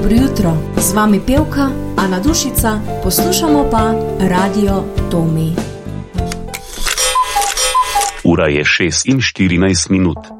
Dobro jutro, z vami pevka Ana Dušica, poslušamo pa Radio Tomi. Ura je 6:14.